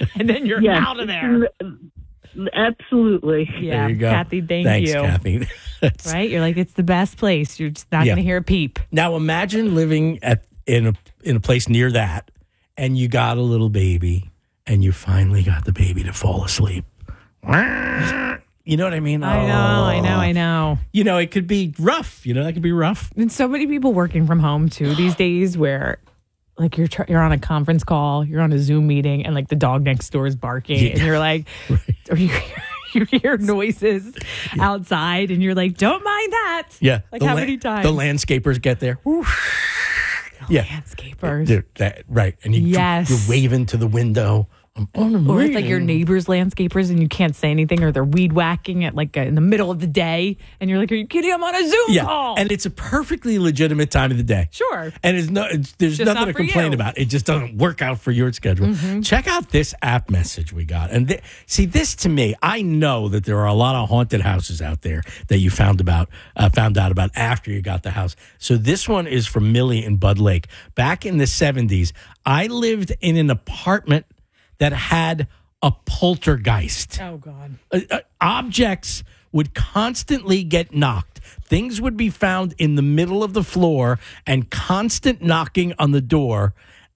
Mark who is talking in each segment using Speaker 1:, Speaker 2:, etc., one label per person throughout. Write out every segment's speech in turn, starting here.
Speaker 1: and then you're out of there.
Speaker 2: Absolutely.
Speaker 1: Yeah,
Speaker 3: There you go.
Speaker 1: Kathy,
Speaker 3: Thanks,
Speaker 1: you.
Speaker 3: Kathy.
Speaker 1: Right? You're like, it's the best place. You're just not going to hear a peep.
Speaker 3: Now imagine living in a place near that, and you got a little baby, and you finally got the baby to fall asleep. You know what I mean?
Speaker 1: I know.
Speaker 3: You know, it could be rough. You know, that could be rough.
Speaker 1: And so many people working from home too these days, where like you're on a conference call, you're on a Zoom meeting, and like the dog next door is barking, and you're like, or you hear noises outside, and you're like, don't mind that.
Speaker 3: Yeah.
Speaker 1: Like how many times
Speaker 3: the landscapers get there?
Speaker 1: Landscapers,
Speaker 3: Dude, right? And you're waving to the window.
Speaker 1: Or it's like your neighbor's landscapers and you can't say anything, or they're weed whacking at like in the middle of the day, and you're like, "Are you kidding? I'm on a Zoom call."
Speaker 3: And it's a perfectly legitimate time of the day.
Speaker 1: Sure.
Speaker 3: And there's nothing to complain about. It just doesn't work out for your schedule.
Speaker 1: Mm-hmm.
Speaker 3: Check out this app message we got. And see, this to me, I know that there are a lot of haunted houses out there that you found out about after you got the house. So this one is from Millie in Bud Lake. Back in the 70s, I lived in an apartment that had a poltergeist.
Speaker 1: Oh, God.
Speaker 3: Objects would constantly get knocked. Things would be found in the middle of the floor and constant knocking on the door.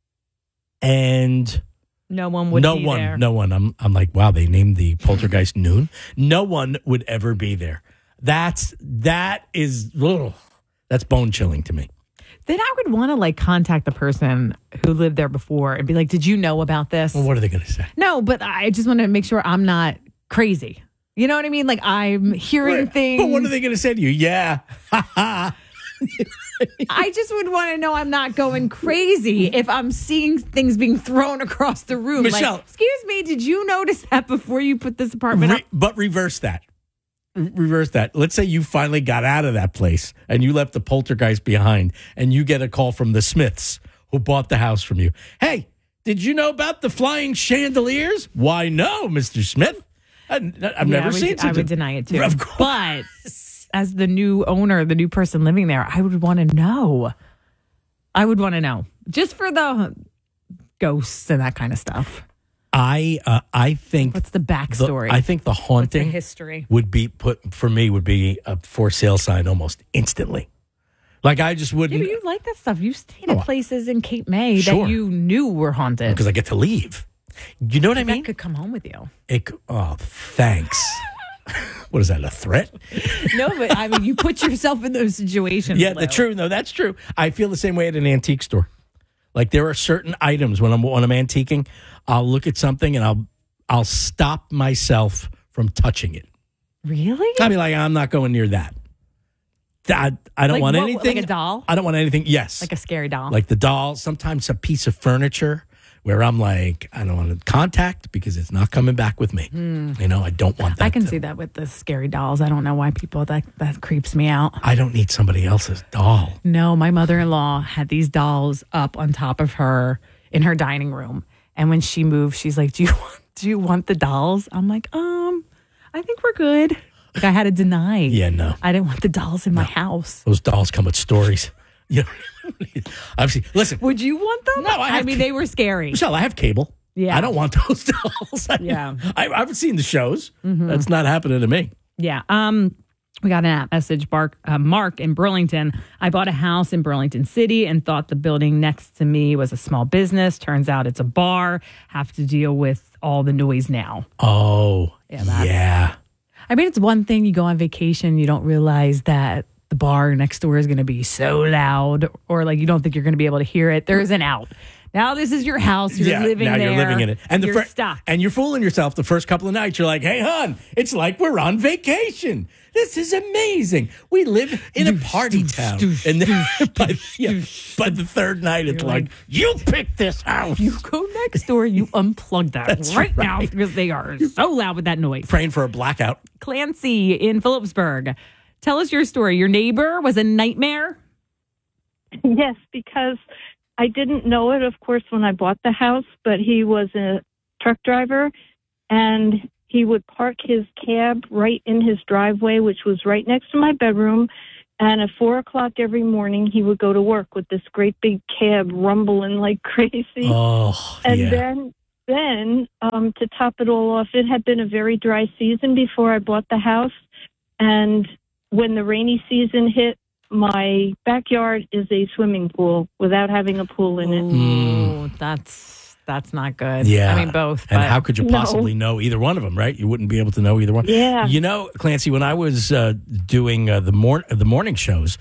Speaker 3: And
Speaker 1: no one would be there.
Speaker 3: No one. I'm like, wow, they named the poltergeist Noon. No one would ever be there. That's bone chilling to me.
Speaker 1: Then I would want to like contact the person who lived there before and be like, did you know about this?
Speaker 3: Well, what are they going to say?
Speaker 1: No, but I just want to make sure I'm not crazy. You know what I mean? Like I'm hearing things.
Speaker 3: But what are they going to say to you? Yeah.
Speaker 1: I just would want to know I'm not going crazy if I'm seeing things being thrown across the room.
Speaker 3: Michelle.
Speaker 1: Like, excuse me, did you notice that before you put this apartment up?
Speaker 3: But reverse that. Let's say you finally got out of that place and you left the poltergeist behind, and you get a call from the Smiths who bought the house from you. Hey, did you know about the flying chandeliers? Why, no, Mr. Smith. I've never seen such
Speaker 1: I would deny it too.
Speaker 3: Of course.
Speaker 1: But as the new owner, the new person living there, I would want to know. Just for the ghosts and that kind of stuff.
Speaker 3: I think
Speaker 1: what's the backstory?
Speaker 3: I think the haunting
Speaker 1: history
Speaker 3: would be a for sale sign almost instantly. Like I just wouldn't.
Speaker 1: Yeah, but you like that stuff. You stayed at places in Cape May that you knew were haunted
Speaker 3: because I get to leave. You know what I mean?
Speaker 1: That could come home with you.
Speaker 3: Thanks. What is that? A threat?
Speaker 1: No, but I mean, you put yourself in those situations.
Speaker 3: Yeah, that's true. I feel the same way at an antique store. Like there are certain items when I'm antiquing, I'll look at something and I'll stop myself from touching it.
Speaker 1: Really?
Speaker 3: I'll be like, I'm not going near that. I don't want anything.
Speaker 1: Like a doll?
Speaker 3: I don't want anything. Yes.
Speaker 1: Like a scary doll.
Speaker 3: Like the doll. Sometimes a piece of furniture where I'm like, I don't want to contact because it's not coming back with me. You know, I don't want that.
Speaker 1: I can see that with the scary dolls. I don't know why people, that creeps me out.
Speaker 3: I don't need somebody else's doll.
Speaker 1: No, my mother-in-law had these dolls up on top of her in her dining room. And when she moved, she's like, do you want the dolls? I'm like, I think we're good. Like I had to deny.
Speaker 3: Yeah, no.
Speaker 1: I didn't want the dolls in my house.
Speaker 3: Those dolls come with stories. You know, obviously, listen.
Speaker 1: Would you want them?
Speaker 3: No, I
Speaker 1: mean, they were scary.
Speaker 3: Michelle, I have cable.
Speaker 1: Yeah.
Speaker 3: I don't want those dolls.
Speaker 1: Yeah.
Speaker 3: I've seen the shows. Mm-hmm. That's not happening to me.
Speaker 1: Yeah. We got an app message, Mark in Burlington. I bought a house in Burlington City and thought the building next to me was a small business. Turns out it's a bar. Have to deal with all the noise now.
Speaker 3: Oh, yeah.
Speaker 1: I mean, it's one thing you go on vacation, you don't realize that the bar next door is going to be so loud, or like you don't think you're going to be able to hear it. There is an out. Now this is your house. You're living there.
Speaker 3: You're living in it. And
Speaker 1: you're stuck.
Speaker 3: And you're fooling yourself the first couple of nights. You're like, hey, hon, it's like we're on vacation. This is amazing. We live in a party town. And then by the third night, it's like, you pick this house.
Speaker 1: You go next door, you unplug that right now because they are so loud with that noise.
Speaker 3: Praying for a blackout.
Speaker 1: Clancy in Phillipsburg. Tell us your story. Your neighbor was a nightmare?
Speaker 2: Yes, because I didn't know it, of course, when I bought the house, but he was a truck driver, and he would park his cab right in his driveway, which was right next to my bedroom. And at 4 o'clock every morning, he would go to work with this great big cab rumbling like crazy.
Speaker 3: Oh,
Speaker 2: and then then, to top it all off, it had been a very dry season before I bought the house. And when the rainy season hit, my backyard is a swimming pool without having a pool in it.
Speaker 1: Ooh, that's not good.
Speaker 3: Yeah.
Speaker 1: I mean, both.
Speaker 3: And
Speaker 1: but
Speaker 3: how could you possibly know either one of them, right? You wouldn't be able to know either one.
Speaker 2: Yeah.
Speaker 3: You know, Clancy, when I was doing the morning shows,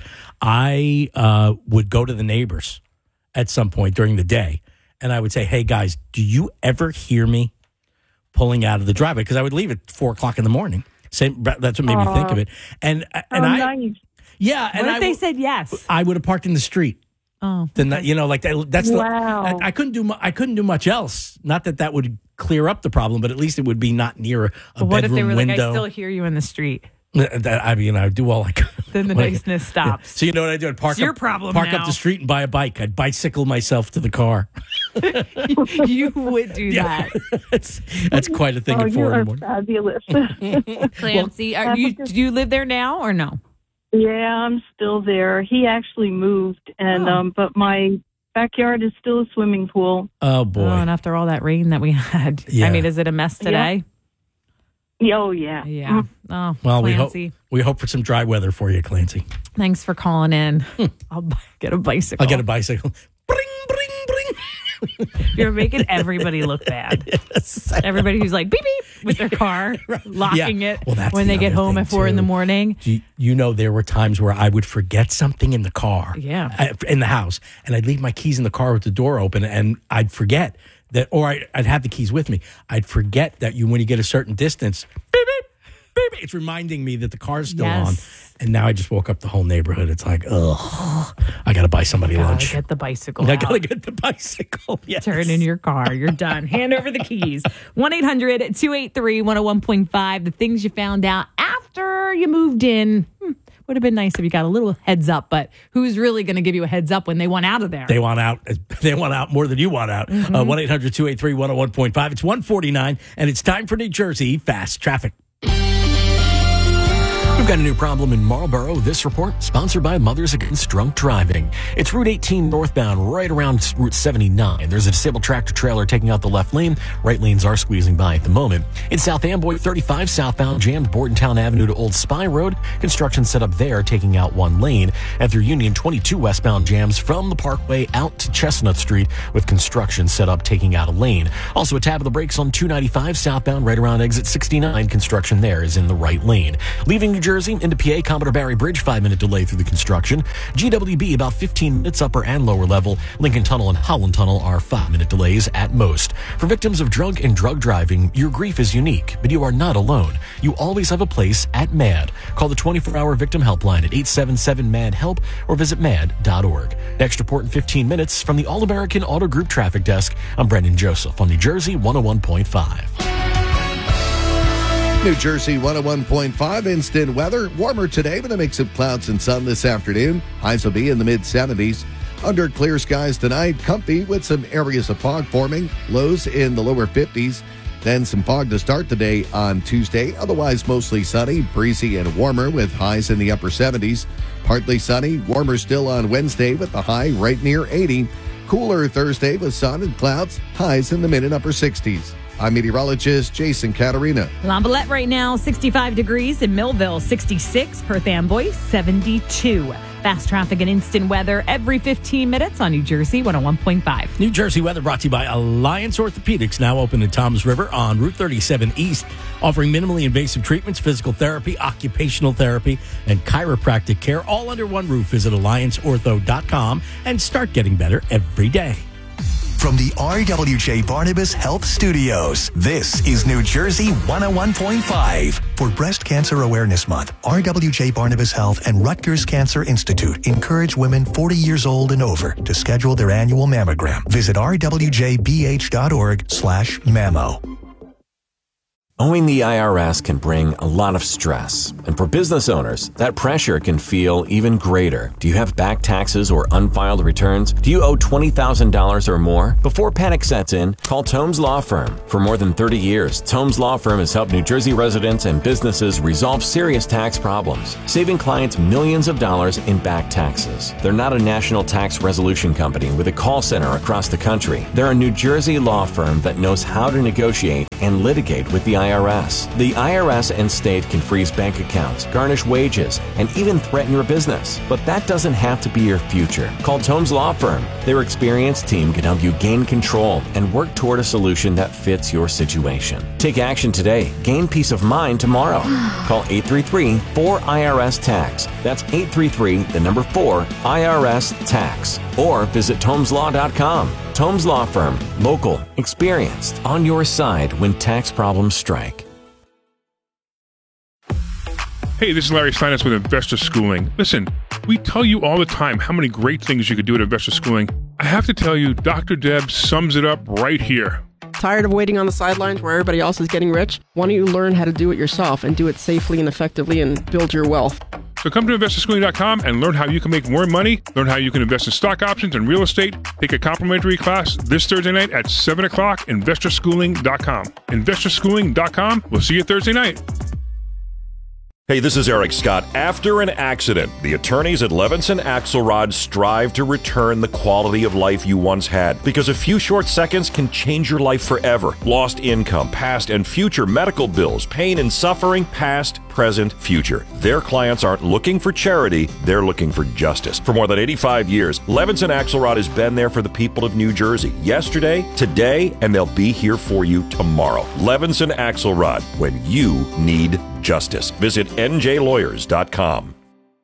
Speaker 3: I would go to the neighbors at some point during the day, and I would say, "Hey guys, do you ever hear me pulling out of the driveway?" Because I would leave at 4:00 in the morning. That's what made me think of it. And
Speaker 2: Nice.
Speaker 3: yeah,
Speaker 1: what
Speaker 3: and
Speaker 1: if they said yes?
Speaker 3: I would have parked in the street.
Speaker 1: Oh,
Speaker 3: Then like that's
Speaker 2: Wow.
Speaker 3: I couldn't do much else. Not that would clear up the problem, but at least it would be not near a
Speaker 1: but what if
Speaker 3: bedroom
Speaker 1: they were
Speaker 3: window.
Speaker 1: like, I still hear you in the street?
Speaker 3: I mean, I do all I could.
Speaker 1: Then the niceness stops.
Speaker 3: So you know what I do? I'd park
Speaker 1: It's your
Speaker 3: up,
Speaker 1: problem
Speaker 3: park
Speaker 1: now.
Speaker 3: up the street and buy a bike. I'd bicycle myself to the car.
Speaker 1: You would do that.
Speaker 3: that's quite a thing
Speaker 2: Oh,
Speaker 3: at
Speaker 2: you
Speaker 3: 4 in the
Speaker 2: are
Speaker 3: morning.
Speaker 2: fabulous.
Speaker 1: Clancy, do you live there now or no?
Speaker 2: Yeah, I'm still there. He actually moved, and but my backyard is still a swimming pool.
Speaker 3: Oh boy!
Speaker 1: Oh, and after all that rain that we had,
Speaker 3: Yeah.
Speaker 1: I mean, is it a mess today?
Speaker 2: Oh, yeah.
Speaker 1: Yeah. Oh,
Speaker 3: Well,
Speaker 1: Clancy,
Speaker 3: we hope for some dry weather for you, Clancy.
Speaker 1: thanks for calling in. I'll get a bicycle.
Speaker 3: I'll get a bicycle. Bring, bring, bring.
Speaker 1: You're making everybody look bad.
Speaker 3: Yes.
Speaker 1: Everybody who's like beep beep with their car, locking
Speaker 3: Yeah.
Speaker 1: it
Speaker 3: Well, that's
Speaker 1: when
Speaker 3: the
Speaker 1: they get
Speaker 3: other
Speaker 1: home
Speaker 3: thing,
Speaker 1: at 4 in the
Speaker 3: too.
Speaker 1: morning.
Speaker 3: You know, there were times where I would forget something in the car.
Speaker 1: Yeah.
Speaker 3: In the house. And I'd leave my keys in the car with the door open, and I'd forget that, or I'd have the keys with me. I'd forget that when you get a certain distance, beep, beep, beep, beep, it's reminding me that the car's still on. And now I just woke up the whole neighborhood. It's like, ugh, I got to buy somebody lunch.
Speaker 1: Get the bicycle.
Speaker 3: I
Speaker 1: out.
Speaker 3: got to get the bicycle. Yes.
Speaker 1: Turn in your car. You're done. Hand over the keys. 1-800-283-101.5. The things you found out after you moved in. Would have been nice if you got a little heads up, but who's really going to give you a heads up when they want out of there?
Speaker 3: They want out. They want out more than you want out. 1-800-283-101.5. It's 1:49, and it's time for New Jersey Fast Traffic.
Speaker 4: We've got a new problem in Marlboro. This report sponsored by Mothers Against Drunk Driving. It's Route 18 northbound, right around Route 79. There's a disabled tractor trailer taking out the left lane. Right lanes are squeezing by at the moment. In South Amboy, 35 southbound, jammed Bordentown Avenue to Old Spy Road. Construction set up there, taking out one lane. And through Union, 22 westbound jams from the Parkway out to Chestnut Street, with construction set up, taking out a lane. Also, a tab of the brakes on 295 southbound, right around exit 69. Construction there is in the right lane. Leaving New Jersey into PA, Commodore Barry Bridge, 5-minute delay through the construction. GWB, about 15 minutes upper and lower level. Lincoln Tunnel and Holland Tunnel are 5-minute delays at most. For victims of drunk and drug driving, your grief is unique, but you are not alone. You always have a place at MAD. Call the 24-hour victim helpline at 877-MAD-HELP or visit mad.org. Next report in 15 minutes from the All-American Auto Group Traffic Desk. I'm Brendan Joseph on New Jersey 101.5.
Speaker 5: New Jersey 101.5 instant weather. Warmer today, but a mix of clouds and sun this afternoon. Highs will be in the mid-70s. Under clear skies tonight, comfy with some areas of fog forming. Lows in the lower 50s. Then some fog to start the day on Tuesday. Otherwise, mostly sunny, breezy, and warmer with highs in the upper 70s. Partly sunny, warmer still on Wednesday with the high right near 80. Cooler Thursday with sun and clouds. Highs in the mid and upper 60s. I'm meteorologist Jason Caterina.
Speaker 1: Lambelet right now, 65 degrees. In Millville, 66. Perth Amboy, 72. Fast traffic and instant weather every 15 minutes on New Jersey 101.5.
Speaker 3: New Jersey weather brought to you by Alliance Orthopedics, now open in Toms River on Route 37 East, offering minimally invasive treatments, physical therapy, occupational therapy, and chiropractic care, all under one roof. Visit allianceortho.com and start getting better every day.
Speaker 6: From the RWJ Barnabas Health Studios, this is New Jersey 101.5. For Breast Cancer Awareness Month, RWJ Barnabas Health and Rutgers Cancer Institute encourage women 40 years old and over to schedule their annual mammogram. Visit rwjbh.org/mammo.
Speaker 7: Owing the IRS can bring a lot of stress, and for business owners, that pressure can feel even greater. Do you have back taxes or unfiled returns? Do you owe $20,000 or more? Before panic sets in, call Tomes Law Firm. For more than 30 years, Tomes Law Firm has helped New Jersey residents and businesses resolve serious tax problems, saving clients millions of dollars in back taxes. They're not a national tax resolution company with a call center across the country. They're a New Jersey law firm that knows how to negotiate and litigate with the IRS. The IRS and state can freeze bank accounts, garnish wages, and even threaten your business. But that doesn't have to be your future. Call Tomes Law Firm. Their experienced team can help you gain control and work toward a solution that fits your situation. Take action today. Gain peace of mind tomorrow. Call 833-4IRS-TAX. That's 833-4-IRS-TAX. Or visit TomesLaw.com. Tomes Law Firm. Local. Experienced. On your side when tax problems strike.
Speaker 8: Hey, this is Larry Steinitz with Investor Schooling. Listen, we tell you all the time how many great things you could do at Investor Schooling. I have to tell you, Dr. Deb sums it up right here.
Speaker 9: Tired of waiting on the sidelines where everybody else is getting rich? Why don't you learn how to do it yourself and do it safely and effectively and build your wealth?
Speaker 8: So come to investorschooling.com and learn how you can make more money, learn how you can invest in stock options and real estate. Take a complimentary class this Thursday night at 7 o'clock, investorschooling.com. Investorschooling.com. We'll see you Thursday night.
Speaker 10: Hey, this is Eric Scott. After an accident, the attorneys at Levinson Axelrod strive to return the quality of life you once had, because a few short seconds can change your life forever. Lost income, past and future medical bills, pain and suffering, past, present, future. Their clients aren't looking for charity, they're looking for justice. For more than 85 years, Levinson Axelrod has been there for the people of New Jersey. Yesterday, today, and they'll be here for you tomorrow. Levinson Axelrod, when you need justice. Visit njlawyers.com.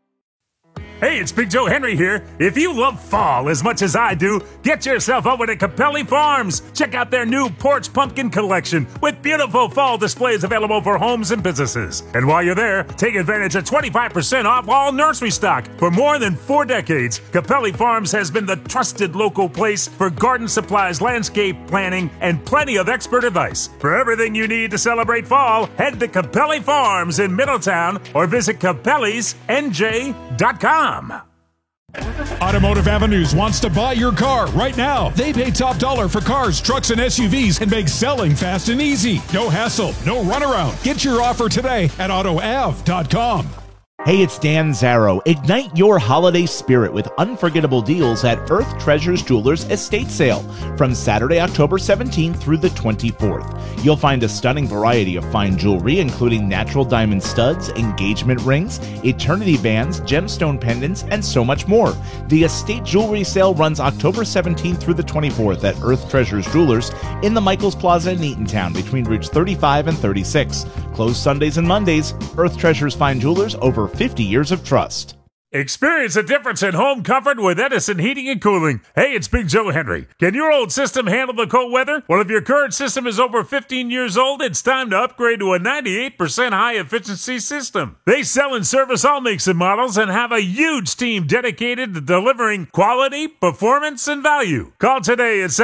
Speaker 11: Hey, it's Big Joe Henry here. If you love fall as much as I do, get yourself over to Capelli Farms. Check out their new porch pumpkin collection with beautiful fall displays available for homes and businesses. And while you're there, take advantage of 25% off all nursery stock. For more than 4 decades, Capelli Farms has been the trusted local place for garden supplies, landscape planning, and plenty of expert advice. For everything you need to celebrate fall, head to Capelli Farms in Middletown or visit Capelli'sNJ.com.
Speaker 12: Automotive Avenues wants to buy your car right now. They pay top dollar for cars, trucks, and SUVs and make selling fast and easy. No hassle, no runaround. Get your offer today at AutoAv.com.
Speaker 13: Hey, it's Dan Zarrow. Ignite your holiday spirit with unforgettable deals at Earth Treasures Jewelers Estate Sale from Saturday, October 17th through the 24th. You'll find a stunning variety of fine jewelry, including natural diamond studs, engagement rings, eternity bands, gemstone pendants, and so much more. The estate jewelry sale runs October 17th through the 24th at Earth Treasures Jewelers in the Michaels Plaza in Eatontown between routes 35 and 36. Closed Sundays and Mondays. Earth Treasures Fine Jewelers, over 50 years of trust.
Speaker 11: Experience a difference in home comfort with Edison Heating and Cooling. Hey, it's Big Joe Henry. Can your old system handle the cold weather? Well, if your current system is over 15 years old, it's time to upgrade to a 98% high-efficiency system. They sell and service all makes and models and have a huge team dedicated to delivering quality, performance, and value. Call today at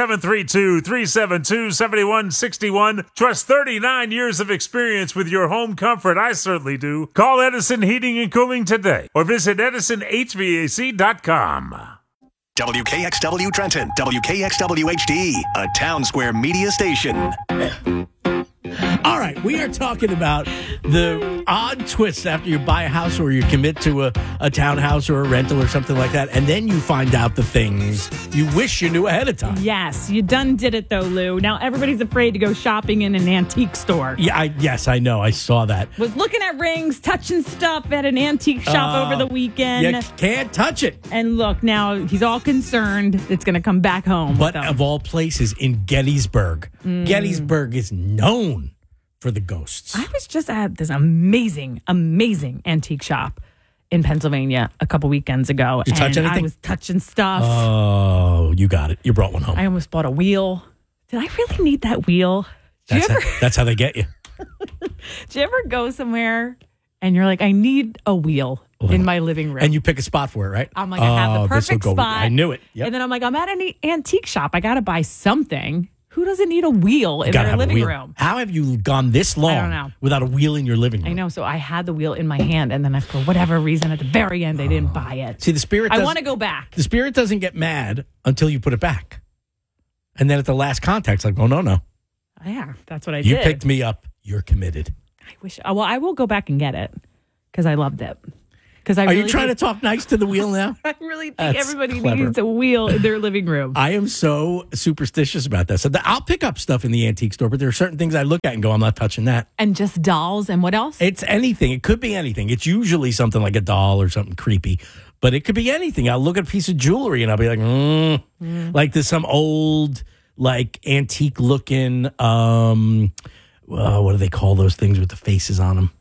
Speaker 11: 732-372-7161. Trust 39 years of experience with your home comfort. I certainly do. Call Edison Heating and Cooling today or visit EdisonHVAC.com.
Speaker 6: WKXW Trenton, WKXW HD, a Town Square media station.
Speaker 3: All right, we are talking about the odd twist after you buy a house or you commit to a townhouse or a rental or something like that, and then you find out the things you wish you knew ahead of time.
Speaker 1: Yes, you done did it though, Lou. Now everybody's afraid to go shopping in an antique store.
Speaker 3: Yeah, yes, I know. I saw that.
Speaker 1: Was looking at rings, touching stuff at an antique shop over the weekend.
Speaker 3: You can't touch it.
Speaker 1: And look, now he's all concerned it's going to come back home.
Speaker 3: But of all places, in Gettysburg. Gettysburg is known for the ghosts.
Speaker 1: I was just at this amazing antique shop in Pennsylvania a couple weekends ago.
Speaker 3: You touch anything?
Speaker 1: I was touching stuff.
Speaker 3: Oh, you got it. You brought one home.
Speaker 1: I almost bought a wheel. Did I really need that wheel?
Speaker 3: That's how they get you.
Speaker 1: Do you ever go somewhere and you're like, I need a wheel in my living room?
Speaker 3: And you pick a spot for it, right?
Speaker 1: I'm like, I have the perfect spot.
Speaker 3: I knew it. Yep.
Speaker 1: And then I'm like, I'm at an antique shop. I got to buy something. Who doesn't need a wheel in
Speaker 3: Gotta
Speaker 1: their
Speaker 3: have a
Speaker 1: living
Speaker 3: wheel.
Speaker 1: room?
Speaker 3: How have you gone this long
Speaker 1: I don't know.
Speaker 3: without a wheel in your living room?
Speaker 1: I know. So I had the wheel in my hand, and then for whatever reason, at the very end, I didn't buy it.
Speaker 3: See, the spirit.
Speaker 1: I want to go back.
Speaker 3: The spirit doesn't get mad until you put it back, and then at the last contact, it's like, oh no,
Speaker 1: Yeah, that's what I
Speaker 3: you
Speaker 1: did.
Speaker 3: picked me up. You're committed.
Speaker 1: I wish. Well, I will go back and get it because I loved it. Because
Speaker 3: Are you trying to talk nice to the wheel now?
Speaker 1: I really think
Speaker 3: That's
Speaker 1: everybody
Speaker 3: clever.
Speaker 1: needs a wheel in their living room.
Speaker 3: I am so superstitious about that. So I'll pick up stuff in the antique store, but there are certain things I look at and go, I'm not touching that.
Speaker 1: And just dolls and what else?
Speaker 3: It's anything. It could be anything. It's usually something like a doll or something creepy, but it could be anything. I'll look at a piece of jewelry and I'll be like, like there's some old, like antique looking, what do they call those things with the faces on them?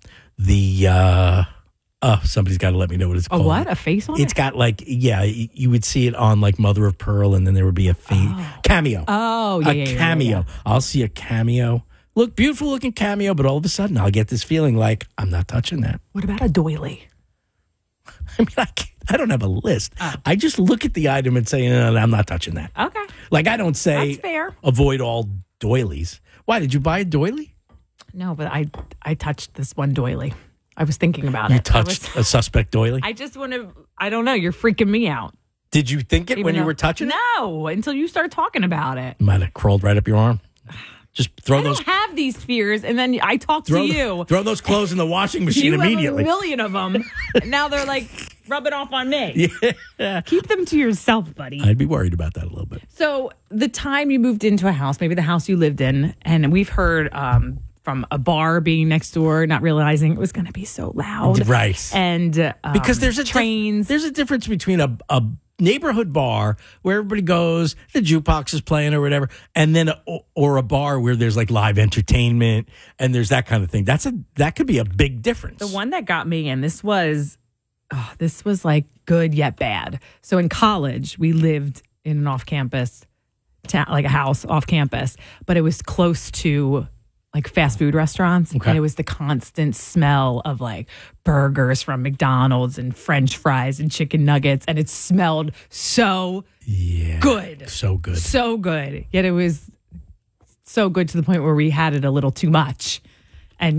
Speaker 3: Somebody's got to let me know what it's called.
Speaker 1: A what? A face on it?
Speaker 3: It's got like, you would see it on like Mother of Pearl, and then there would be a cameo.
Speaker 1: Oh, yeah,
Speaker 3: a cameo.
Speaker 1: yeah.
Speaker 3: I'll see a cameo. Look, beautiful looking cameo, but all of a sudden I'll get this feeling like I'm not touching that.
Speaker 1: What about a doily?
Speaker 3: I mean, I don't have a list. I just look at the item and say, no, I'm not touching that.
Speaker 1: Okay.
Speaker 3: Like I don't say
Speaker 1: That's fair.
Speaker 3: avoid all doilies. Why, did you buy a doily?
Speaker 1: No, but I touched this one doily. I was thinking about
Speaker 3: You
Speaker 1: it.
Speaker 3: touched a suspect doily?
Speaker 1: I just want to, I don't know. You're freaking me out.
Speaker 3: Did you think it when you were touching it?
Speaker 1: No, until you start talking about it.
Speaker 3: Might have crawled right up your arm. Just throw
Speaker 1: I
Speaker 3: those.
Speaker 1: don't have these fears, and then I talk to you.
Speaker 3: Throw those clothes in the washing machine
Speaker 1: You
Speaker 3: immediately.
Speaker 1: have a million of them. Now they're like rubbing off on me.
Speaker 3: Yeah.
Speaker 1: Keep them to yourself, buddy.
Speaker 3: I'd be worried about that a little bit.
Speaker 1: So the time you moved into a house, maybe the house you lived in, and we've heard from a bar being next door, not realizing it was going to be so loud.
Speaker 3: Right.
Speaker 1: And
Speaker 3: Because there's a
Speaker 1: trains.
Speaker 3: There's a difference between a neighborhood bar where everybody goes, the jukebox is playing or whatever, and then or a bar where there's like live entertainment and there's that kind of thing. That could be a big difference.
Speaker 1: The one that got me, and this was like good yet bad. So in college, we lived in an off-campus town, like a house off campus, but it was close to like fast food restaurants.
Speaker 3: Okay.
Speaker 1: And it was the constant smell of like burgers from McDonald's and French fries and chicken nuggets. And it smelled so good.
Speaker 3: So good.
Speaker 1: So good. Yet it was so good to the point where we had it a little too much. And,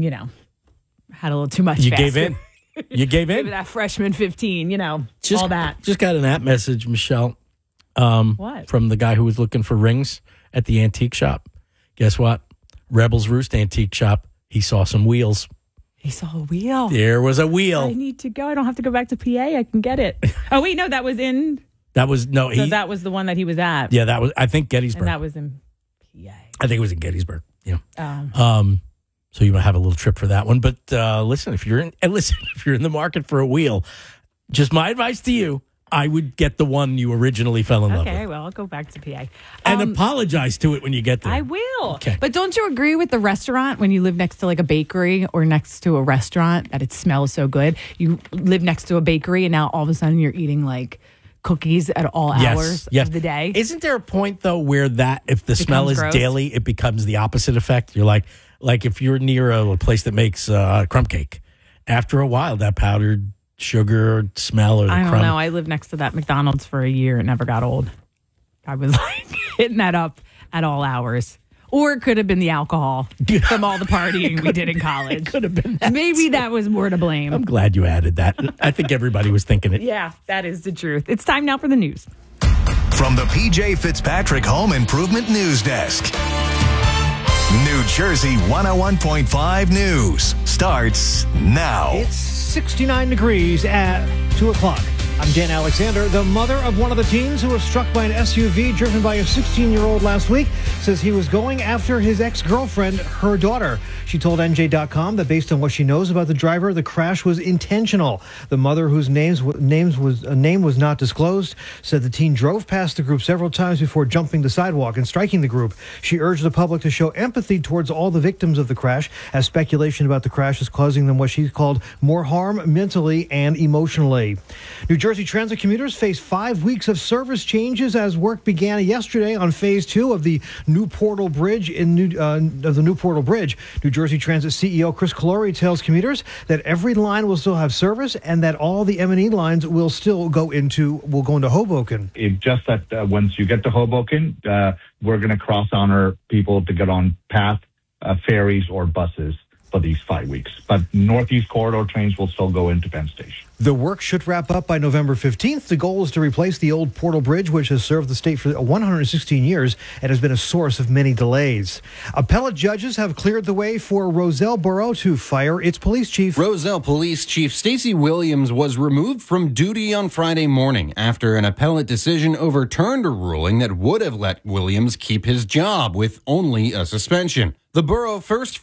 Speaker 1: had a little too much
Speaker 3: You
Speaker 1: fast
Speaker 3: gave in.
Speaker 1: food.
Speaker 3: You gave in.
Speaker 1: Maybe that freshman 15, all that.
Speaker 3: Just got an app message, Michelle.
Speaker 1: What?
Speaker 3: From the guy who was looking for rings at the antique shop. Guess what? Rebel's Roost Antique Shop. He saw some wheels.
Speaker 1: He saw a wheel.
Speaker 3: There was a wheel.
Speaker 1: I need to go. I don't have to go back to PA. I can get it. Oh, wait, no, that was in.
Speaker 3: That was
Speaker 1: that was the one that he was at.
Speaker 3: Yeah, that was. I think Gettysburg.
Speaker 1: And that was in PA.
Speaker 3: I think it was in Gettysburg. Yeah.
Speaker 1: Oh.
Speaker 3: So you might have a little trip for that one. But listen, if you're in the market for a wheel, just my advice to you, I would get the one you originally fell in love with.
Speaker 1: Okay, well, I'll go back to PA.
Speaker 3: And apologize to it when you get there.
Speaker 1: I will.
Speaker 3: Okay.
Speaker 1: But don't you agree with the restaurant when you live next to like a bakery or next to a restaurant that it smells so good? You live next to a bakery and now all of a sudden you're eating like cookies at all hours of the day.
Speaker 3: Isn't there a point though where that if the smell is
Speaker 1: gross?
Speaker 3: daily, it becomes the opposite effect? You're like if you're near a place that makes crumb cake, after a while that powdered sugar smell or the
Speaker 1: I don't
Speaker 3: crumb.
Speaker 1: know. I lived next to that McDonald's for a year. It never got old. I was like hitting that up at all hours. Or it could have been the alcohol from all the partying we did in college.
Speaker 3: It could have been that.
Speaker 1: Maybe that was more to blame.
Speaker 3: I'm glad you added that. I think everybody was thinking it.
Speaker 1: Yeah, that is the truth. It's time now for the news.
Speaker 6: From the PJ Fitzpatrick Home Improvement News Desk. New Jersey 101.5 News starts now.
Speaker 14: It's 69 degrees at 2 o'clock. I'm Dan Alexander. The mother of one of the teens who was struck by an SUV driven by a 16-year-old last week says he was going after his ex-girlfriend, her daughter. She told NJ.com that based on what she knows about the driver, the crash was intentional. The mother, whose name was not disclosed, said the teen drove past the group several times before jumping the sidewalk and striking the group. She urged the public to show empathy towards all the victims of the crash, as speculation about the crash is causing them what she called more harm mentally and emotionally. New Jersey Transit commuters face 5 weeks of service changes as work began yesterday on Phase 2 of the New Portal Bridge New Jersey Transit CEO Chris Calori tells commuters that every line will still have service and that all the M&E lines will go into Hoboken.
Speaker 15: It's just that once you get to Hoboken, we're going to cross-honor people to get on PATH, ferries, or buses for these 5 weeks. But Northeast Corridor trains will still go into Penn Station.
Speaker 14: The work should wrap up by November 15th. The goal is to replace the old Portal Bridge, which has served the state for 116 years and has been a source of many delays. Appellate judges have cleared the way for Roselle Borough to fire its police chief.
Speaker 16: Roselle Police Chief Stacey Williams was removed from duty on Friday morning after an appellate decision overturned a ruling that would have let Williams keep his job with only a suspension. The borough first